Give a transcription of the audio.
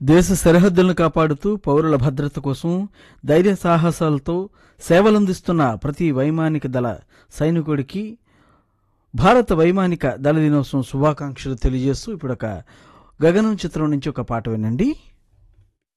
దేశ సరిహద్దులను కాపాడుతూ పౌరుల భద్రత కోసం ధైర్య సాహసాలతో సేవలందిస్తున్న ప్రతి వైమానిక దళ సైనికుడికి భారత వైమానిక దళ దినోత్సవం శుభాకాంక్షలు తెలియజేస్తూ ఇప్పుడు ఒక గగనం చిత్రం నుంచి ఒక పాట వినండి.